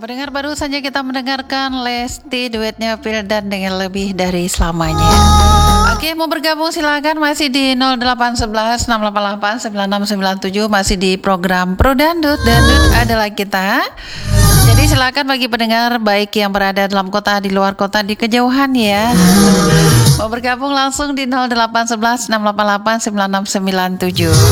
Pendengar, baru saja kita mendengarkan Lesti duetnya Wildan dengan Lebih Dari Selamanya. Oke, mau bergabung silakan, masih di 0811 688 9697, masih di program Pro Dandut. Dandut adalah kita. Jadi silakan bagi pendengar baik yang berada dalam kota, di luar kota, di kejauhan ya. Mau bergabung langsung di 0811 688 9697.